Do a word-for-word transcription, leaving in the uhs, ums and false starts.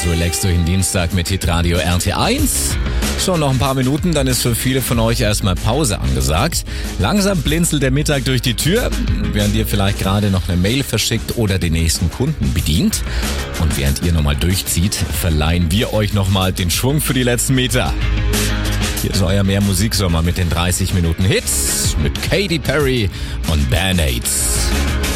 Ganz relaxed durch den Dienstag mit Hitradio R T eins. Schon noch ein paar Minuten, dann ist für viele von euch erstmal Pause angesagt. Langsam blinzelt der Mittag durch die Tür, während ihr vielleicht gerade noch eine Mail verschickt oder den nächsten Kunden bedient. Und während ihr nochmal durchzieht, verleihen wir euch nochmal den Schwung für die letzten Meter. Hier ist euer Mehr Musiksommer mit den dreißig Minuten Hits mit Katy Perry und Band-Aids.